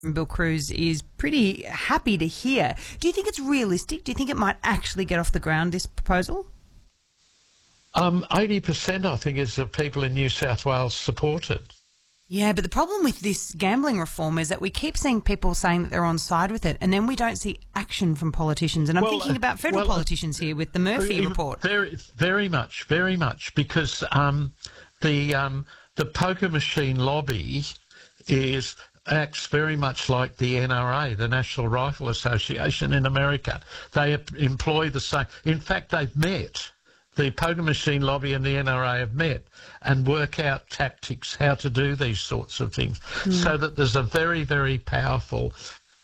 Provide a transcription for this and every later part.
Bill Cruz is pretty happy to hear. Do you think it's realistic? Do you think it might actually get off the ground, this proposal? 80%, I think, is of people in New South Wales support it. Yeah, but the problem with this gambling reform is that we keep seeing people saying that they're on side with it, and then we don't see action from politicians. And I'm thinking about federal politicians here with the Murphy report. Very much, because the poker machine lobby acts very much like the NRA, the National Rifle Association in America. They employ the same. In fact, they've met. The poker machine lobby and the NRA have met and work out tactics, how to do these sorts of things, so that there's a very, very powerful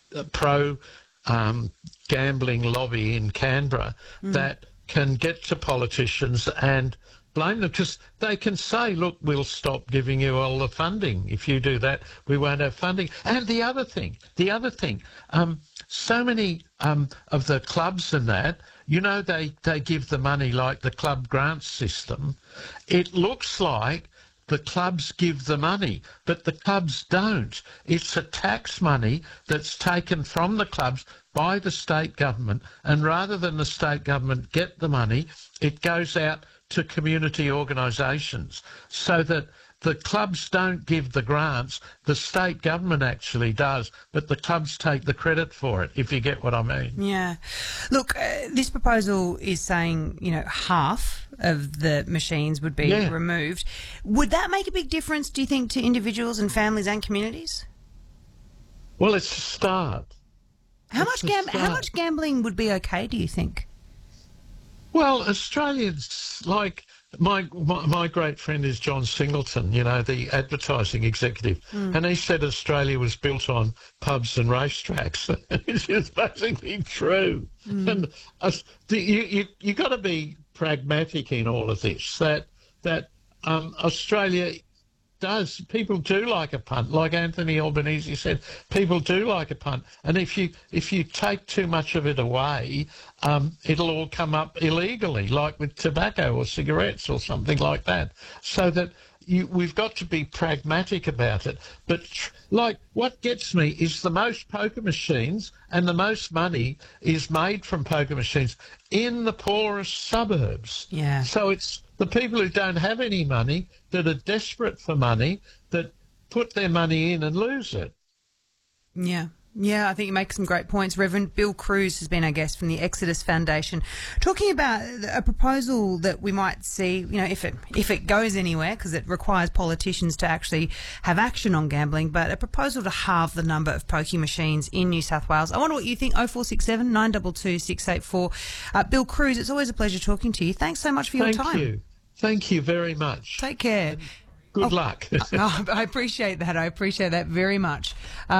pro-gambling lobby in Canberra that can get to politicians and blame them, because they can say, look, we'll stop giving you all the funding. If you do that, we won't have funding. And the other thing, so many of the clubs and that, you know, they give the money like the club grant system. It looks like the clubs give the money, but the clubs don't. It's a tax money that's taken from the clubs by the state government, and rather than the state government get the money, it goes out to community organisations, so that the clubs don't give the grants, the state government actually does, but the clubs take the credit for it, if you get what I mean. Yeah. Look, this proposal is saying, half of the machines would be removed. Would that make a big difference, do you think, to individuals and families and communities? Well, it's a start. How much gambling would be okay, do you think? Well, Australians, like my great friend is John Singleton, the advertising executive, and he said Australia was built on pubs and racetracks, which is basically true. And you got to be pragmatic in all of this. That Australia does. People do like a punt, like Anthony Albanese said. People do like a punt, and if you take too much of it away, it'll all come up illegally, like with tobacco or cigarettes or something like that. So that we've got to be pragmatic about it. But what gets me is the most poker machines and the most money is made from poker machines in the poorest suburbs. Yeah. So it's the people who don't have any money, that are desperate for money, that put their money in and lose it. Yeah. Yeah, I think you make some great points. Reverend Bill Cruz has been our guest from the Exodus Foundation, talking about a proposal that we might see, if it goes anywhere, because it requires politicians to actually have action on gambling, but a proposal to halve the number of pokie machines in New South Wales. I wonder what you think. 0467 922 684. Bill Cruz, it's always a pleasure talking to you. Thanks so much for your time. Thank you very much. Take care. Good luck. I appreciate that. I appreciate that very much.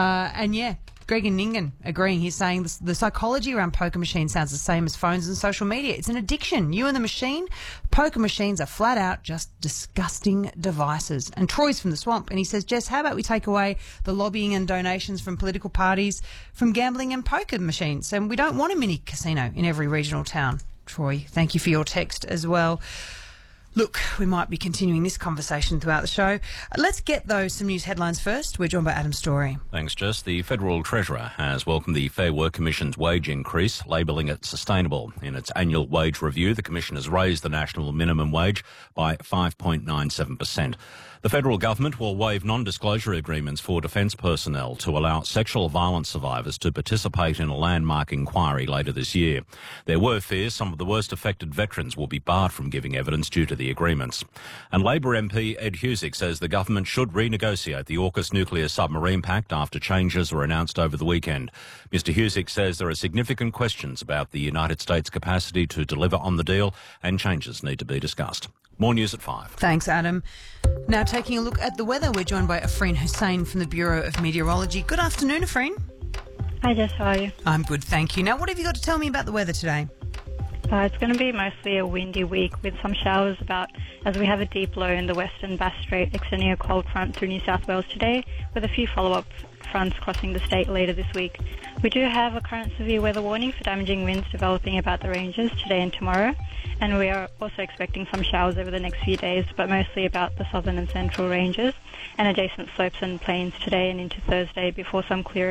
Greg and Ningen agreeing. He's saying the psychology around poker machines sounds the same as phones and social media. It's an addiction. You and the machine. Poker machines are flat out just disgusting devices. And Troy's from the swamp, and he says, Jess, how about we take away the lobbying and donations from political parties from gambling and poker machines? And we don't want a mini casino in every regional town. Troy, thank you for your text as well. Look, we might be continuing this conversation throughout the show. Let's get, though, some news headlines first. We're joined by Adam Story. Thanks, Jess. The Federal Treasurer has welcomed the Fair Work Commission's wage increase, labelling it sustainable. In its annual wage review, the Commission has raised the national minimum wage by 5.97%. The federal government will waive non-disclosure agreements for defence personnel to allow sexual violence survivors to participate in a landmark inquiry later this year. There were fears some of the worst affected veterans will be barred from giving evidence due to the agreements. And Labor MP Ed Husic says the government should renegotiate the AUKUS nuclear submarine pact after changes were announced over the weekend. Mr Husic says there are significant questions about the United States' capacity to deliver on the deal, and changes need to be discussed. More news at 5. Thanks, Adam. Now taking a look at the weather, we're joined by Afreen Hussain from the Bureau of Meteorology. Good afternoon, Afreen. Hi, Jess. How are you? I'm good, thank you. Now, what have you got to tell me about the weather today? It's going to be mostly a windy week with some showers about, as we have a deep low in the western Bass Strait extending a cold front through New South Wales today, with a few follow-up fronts crossing the state later this week. We do have a current severe weather warning for damaging winds developing about the ranges today and tomorrow, and we are also expecting some showers over the next few days, but mostly about the southern and central ranges and adjacent slopes and plains today and into Thursday before some clearer